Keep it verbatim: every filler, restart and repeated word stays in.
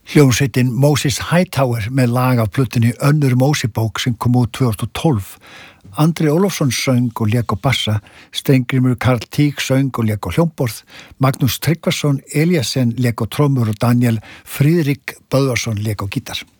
Hljómsveitin Moses Hightower með lag af plötunni Önnur Mósebók sem kom út tvö þúsund og tólf. Andri Ólafsson söng og lék á bassa, Steingrímur Karl Tík söng og lék á hljómborð, Magnús Tryggvason Eliasen lék á trommur og Daniel Friðrik Böðvarsson lék á gítar.